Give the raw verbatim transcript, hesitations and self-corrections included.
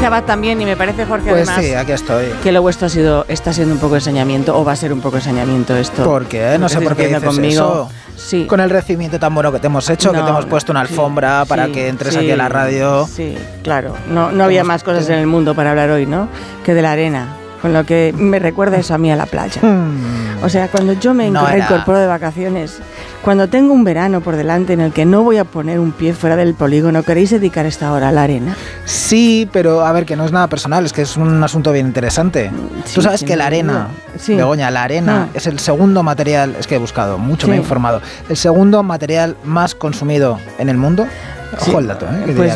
parece Abad también y me parece Jorge Pues además. sí, aquí estoy. Que lo vuestro ha sido, está siendo un poco ensañamiento o va a ser un poco ensañamiento esto. ¿Por qué? No sé por qué dices conmigo. eso. Sí. Con el recibimiento tan bueno que te hemos hecho, No, que te hemos puesto una alfombra sí, para sí, que entres sí, aquí a la radio. Sí, claro. No, no había más cosas te... en el mundo para hablar hoy, ¿no? Que de la arena. Con lo que me recuerda eso a mí a la playa. Hmm. O sea, cuando yo me No era... incorporo de vacaciones, cuando tengo un verano por delante en el que no voy a poner un pie fuera del polígono, ¿queréis dedicar esta hora a la arena? Sí, pero a ver, que no es nada personal, es que es un asunto bien interesante. Sí, Tú sabes que la arena, sí. Begoña, la arena ah. es el segundo material, es que he buscado, mucho sí. me he informado, el segundo material más consumido en el mundo. Ojo sí. el dato, ¿eh? Pues